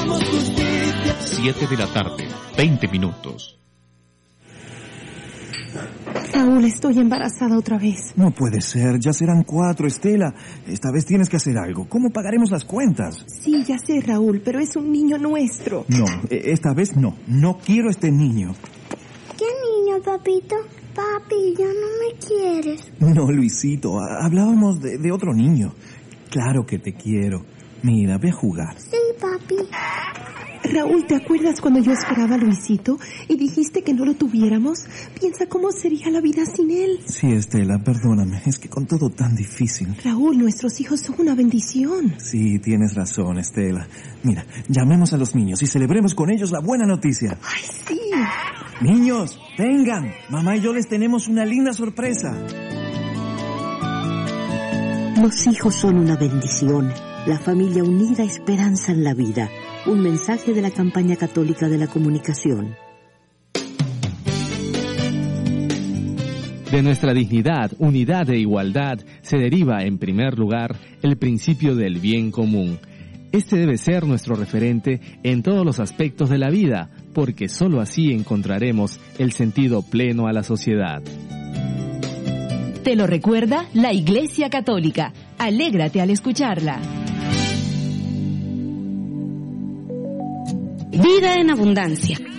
7 de la tarde, 20 minutos. Raúl, estoy embarazada otra vez. No puede ser, ya serán 4, Estela. Esta vez tienes que hacer algo. ¿Cómo pagaremos las cuentas? Sí, ya sé, Raúl, pero es un niño nuestro. No, esta vez no. No quiero este niño. ¿Qué niño, papito? Papi, ya no me quieres. No, Luisito, hablábamos de otro niño. Claro que te quiero. Mira, ve a jugar. Sí, papi. Raúl, ¿te acuerdas cuando yo esperaba a Luisito y dijiste que no lo tuviéramos? Piensa cómo sería la vida sin él. Sí, Estela, perdóname. Es que con todo tan difícil. Raúl, nuestros hijos son una bendición. Sí, tienes razón, Estela. Mira, llamemos a los niños y celebremos con ellos la buena noticia. ¡Ay, sí! Niños, vengan. Mamá y yo les tenemos una linda sorpresa. Los hijos son una bendición. La familia unida esperanza en la vida. Un mensaje de la campaña católica de la comunicación. De nuestra dignidad, unidad e igualdad se deriva, en primer lugar, el principio del bien común. Este debe ser nuestro referente en todos los aspectos de la vida, porque sólo así encontraremos el sentido pleno a la sociedad. Te lo recuerda la Iglesia Católica. Alégrate al escucharla. Vida en abundancia.